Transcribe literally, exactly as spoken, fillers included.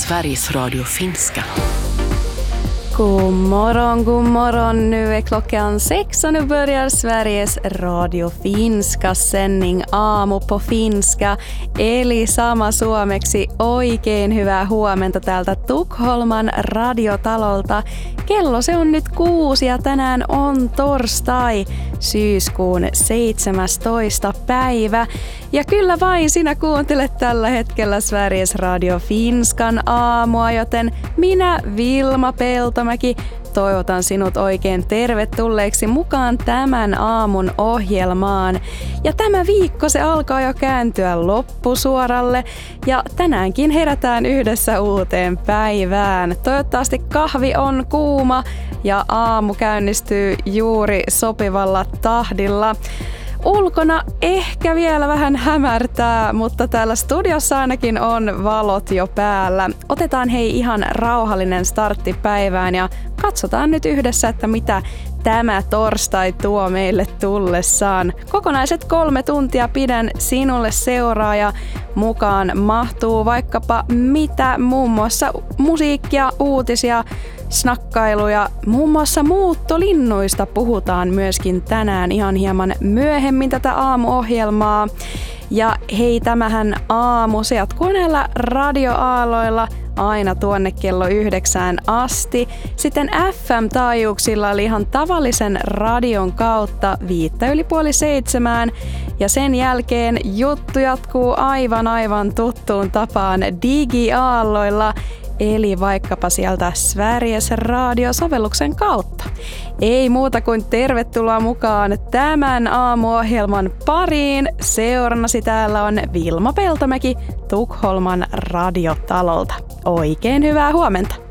Sveriges Radio Finska. God morgon, god morgon. Nu är klockan sex och nu börjar Sveriges Radio Finska sändning Aamu på finska. Eli sama suomeksi oikein hyvää huomenta täältä Tukholman radiotalolta. Kello se on nyt kuusi ja tänään on torstai, syyskuun seitsemästoista päivä. Ja kyllä vain sinä kuuntelet tällä hetkellä Sveriges Radio Finskan aamua, joten minä Vilma Peltomäki toivotan sinut oikein tervetulleeksi mukaan tämän aamun ohjelmaan. Ja tämä viikko se alkaa jo kääntyä loppusuoralle ja tänäänkin herätään yhdessä uuteen päivään. Toivottavasti kahvi on kuuma ja aamu käynnistyy juuri sopivalla tahdilla. Ulkona ehkä vielä vähän hämärtää, mutta täällä studiossa ainakin on valot jo päällä. Otetaan hei ihan rauhallinen startti päivään ja katsotaan nyt yhdessä, että mitä tämä torstai tuo meille tullessaan. Kokonaiset kolme tuntia pidän sinulle seuraa ja mukaan mahtuu vaikkapa mitä, muun muassa musiikkia, uutisia, snakkailuja, muun muassa muuttolinnuista puhutaan myöskin tänään ihan hieman myöhemmin tätä aamuohjelmaa. Ja hei, tämähän aamu, se jatkuu näillä radioaaloilla aina tuonne kello yhdeksään asti. Sitten F M-taajuuksilla eli ihan tavallisen radion kautta viittä yli puoli seitsemään. Ja sen jälkeen juttu jatkuu aivan aivan tuttuun tapaan digiaalloilla. Eli vaikkapa sieltä Sveriges Radio-sovelluksen kautta. Ei muuta kuin tervetuloa mukaan tämän aamuohjelman pariin. Seurannasi täällä on Vilma Peltomäki Tukholman radiotalolta. Oikein hyvää huomenta!